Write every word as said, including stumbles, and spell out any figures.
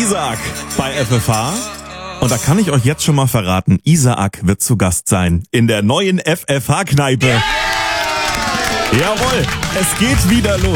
Isaak bei F F H. Und da kann ich euch jetzt schon mal verraten, Isaak wird zu Gast sein in der neuen F F H-Kneipe. Yeah! Jawohl, es geht wieder los.